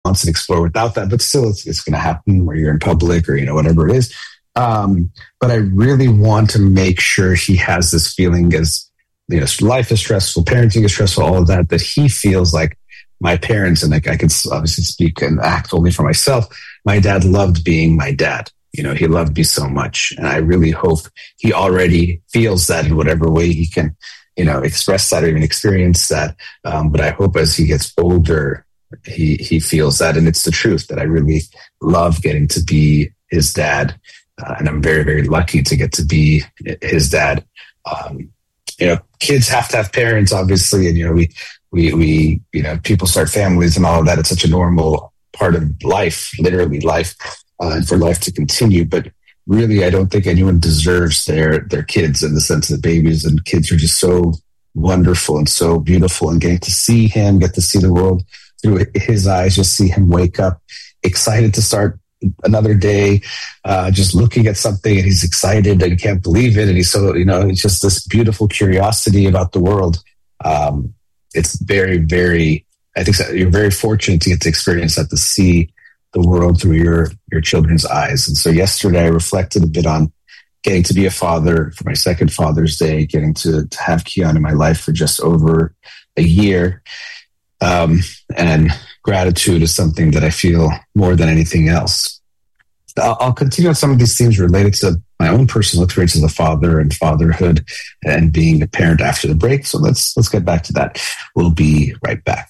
wants to explore without that, but still it's going to happen where you're in public or, whatever it is. But I really want to make sure he has this feeling as, life is stressful, parenting is stressful, all of that he feels like my parents, and I can obviously speak and act only for myself. My dad loved being my dad. He loved me so much. And I really hope he already feels that in whatever way he can, express that or even experience that. But I hope as he gets older, he feels that. And it's the truth that I really love getting to be his dad. And I'm very, very lucky to get to be his dad. Kids have to have parents, obviously. And, we people start families and all of that. It's such a normal part of life, literally life, and for life to continue. But really, I don't think anyone deserves their kids, in the sense that babies and kids are just so wonderful and so beautiful. And getting to see him, get to see the world through his eyes, just see him wake up excited to start another day, just looking at something, and he's excited and he can't believe it. And he's so, it's just this beautiful curiosity about the world. It's very, very, I think you're very fortunate to get to experience that, to see the world through your children's eyes. And so yesterday I reflected a bit on getting to be a father for my second Father's Day, getting to have Kian in my life for just over a year. And gratitude is something that I feel more than anything else. I'll continue on some of these themes related to my own personal experience as a father and fatherhood and being a parent after the break. So let's get back to that. We'll be right back.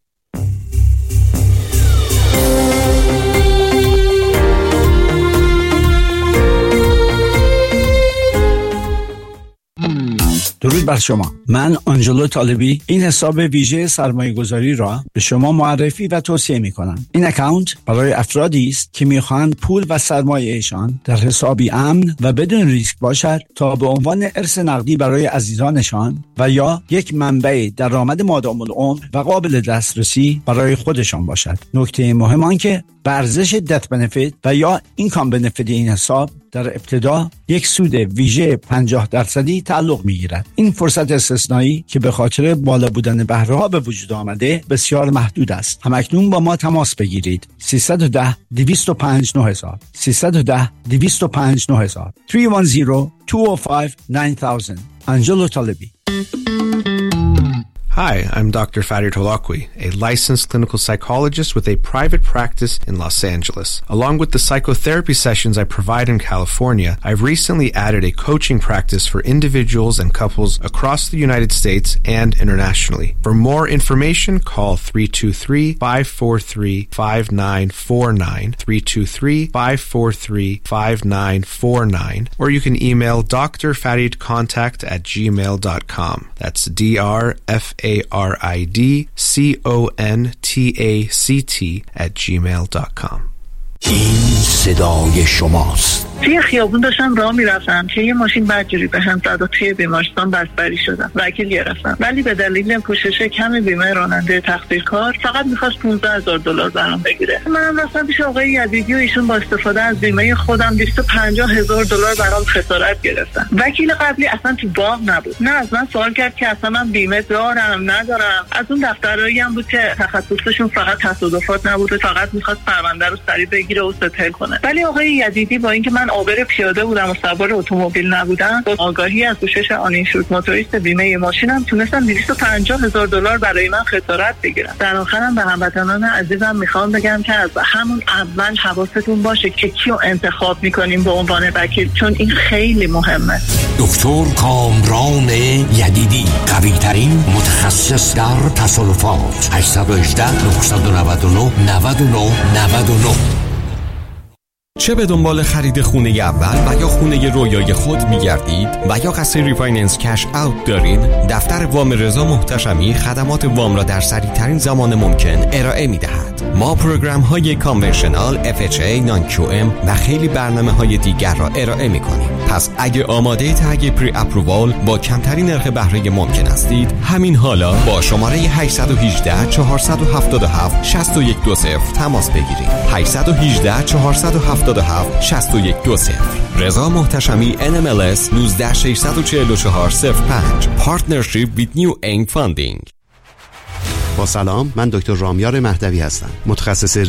درود بر شما. من آنجلو طالبی این حساب ویژه سرمایه گذاری را به شما معرفی و توصیه می کنم. این اکانت برای افرادی است که می خواهند پول و سرمایه‌شان در حسابی امن و بدون ریسک باشد تا به عنوان ارث نقدی برای عزیزانشان و یا یک منبع درآمد مادام العمر و قابل دسترسی برای خودشان باشد. نکته مهم آن که به ارزش دت بنفیت و یا اینکام بنفیت این حساب در ابتدا یک سود ویژه 50% تعلق می‌گیرد. این فرصت استثنایی که به خاطر بالا بودن بهره‌ها به وجود آمده بسیار محدود است. همکنون با ما تماس بگیرید. 310 205 9000 310 205 9000 310 205 9000 Angelo Talebi. Hi, I'm Dr. Farid Holakwi, a licensed clinical psychologist with a private practice in Los Angeles. Along with the psychotherapy sessions I provide in California, I've recently added a coaching practice for individuals and couples across the United States and internationally. For more information, call 323-543-5949, 323-543-5949, or you can email drfaridcontact@gmail.com. That's DRFARIDCONTACT@gmail.com. این صدای شماست. توی خیابون داشتم راه میرفتم که یه ماشین بدجوری به هم زد و توی بیمارستان بستری شدم. وکیل گرفتم ولی به دلیل پوشش کم بیمه راننده تقصیرکار فقط می‌خواست $15,000 برام بگیره. منم رفتم پیش آقای یزیدی و ایشون با استفاده از بیمه خودم $250,000 برام خسارت گرفتن. وکیل قبلی اصلا تو باغ نبود. نه از من سوال کرد که اصلا من بیمه دارم ندارم. از اون دفترایی هم بود که تخصصشون فقط تصادفات نبود و فقط می‌خواست پرونده رو سریع بگیره و ستل کنه. ولی آقای یزیدی با اینکه من عابر پیاده بودم و سوار اتومبیل نبودم، با آگاهی از پوشش آنینشورد موتوریست بیمه ماشینم تونستم $250,000 برای من خسارت بگیرم. در آخرم به هموطنان عزیزم میخوام بگم که از همون اول حواستون باشه که کیو انتخاب میکنیم به عنوان وکیل، چون این خیلی مهمه. دکتر کامران یدیدی، قوی ترین متخصص در تصادفات. 818 999 99 99. چه به دنبال خرید خونه اول و یا خونه رویای خود می‌گردید و یا قصد ریفایننس کش اوت دارید؟ دفتر وام رضا محتشمی خدمات وام را در سریع‌ترین زمان ممکن ارائه می‌دهد. ما پروگرام‌های کانونشنال، FHA، نان-QM و خیلی برنامه‌های دیگر را ارائه می‌کنیم. پس اگه آماده تگ پری اپرووال با کمترین نرخ بهره ممکن هستید، همین حالا با شماره 818 477 6120 تماس بگیرید. 818 477 6120. رضا محتشمی NMLS 1964405. Partnership with New Eng Funding. با سلام، من دکتر رامیار مهدوی هستم، متخصص